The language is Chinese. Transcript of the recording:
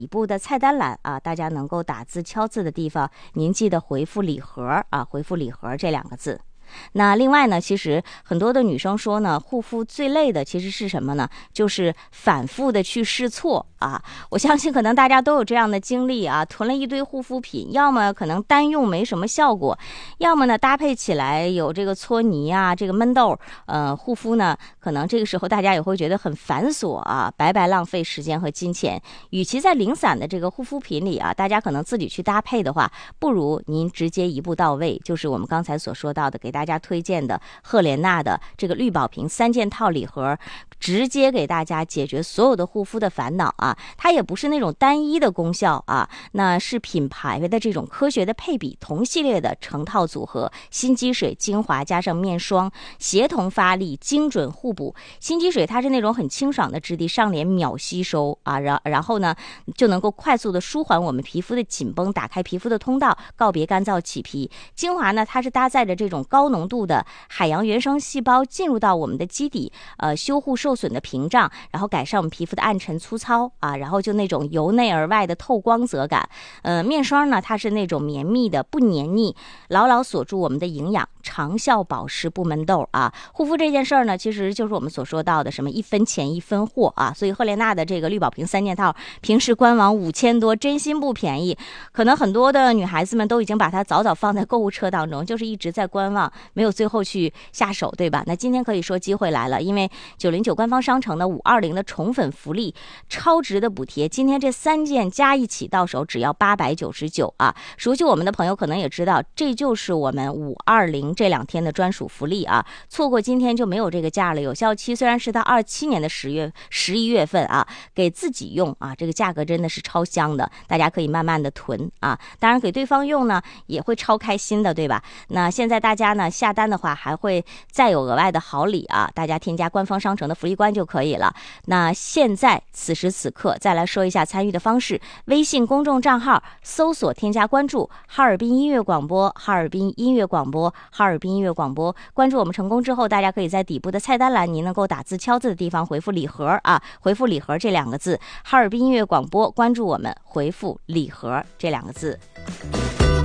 底部的菜单栏啊，大家能够打字敲字的地方，您记得回复礼盒啊，回复礼盒这2个字。那另外呢，其实很多的女生说呢，护肤最累的其实是什么呢？就是反复的去试错啊。我相信可能大家都有这样的经历啊，囤了一堆护肤品，要么可能单用没什么效果，要么呢搭配起来有这个搓泥啊，这个闷痘，护肤呢可能这个时候大家也会觉得很繁琐啊，白白浪费时间和金钱。与其在零散的这个护肤品里啊，大家可能自己去搭配的话，不如您直接一步到位，就是我们刚才所说到的，给大家推荐的赫莲娜的这个绿宝瓶3件套礼盒，直接给大家解决所有的护肤的烦恼啊！它也不是那种单一的功效啊，那是品牌的这种科学的配比，同系列的成套组合，新肌水、精华加上面霜，协同发力，精准互补。新肌水它是那种很清爽的质地，上脸秒吸收啊，然后呢就能够快速的舒缓我们皮肤的紧绷，打开皮肤的通道，告别干燥起皮。精华呢，它是搭载着这种高浓度的海洋原生细胞进入到我们的基底，修护受损的屏障，然后改善我们皮肤的暗沉粗糙啊，然后就那种由内而外的透光泽感。面霜呢，它是那种绵密的，不黏腻，牢牢锁住我们的营养，长效保湿不闷痘啊。护肤这件事儿呢，其实就是我们所说到的什么1分钱1分货啊。所以赫莲娜的这个绿宝瓶3件套，平时官网5000多，真心不便宜。可能很多的女孩子们都已经把它早早放在购物车当中，就是一直在观望，没有最后去下手，对吧？那今天可以说机会来了，因为909官方商城的520的宠粉福利，超值的补贴，今天这3件加一起到手只要899啊！熟悉我们的朋友可能也知道，这就是我们520这2天的专属福利啊！错过今天就没有这个价了。有效期虽然是到27年的11月份啊，给自己用啊，这个价格真的是超香的，大家可以慢慢的囤啊。当然给对方用呢，也会超开心的，对吧？那现在大家呢下单的话，还会再有额外的好礼啊，大家添加官方商城的福利关就可以了。那现在此时此刻再来说一下参与的方式，微信公众账号搜索添加关注哈尔滨音乐广播，哈尔滨音乐广播，哈尔滨音乐广播。关注我们成功之后，大家可以在底部的菜单栏，您能够打字敲字的地方回复礼盒啊，回复礼盒这2个字，哈尔滨音乐广播，关注我们，回复礼盒这2个字。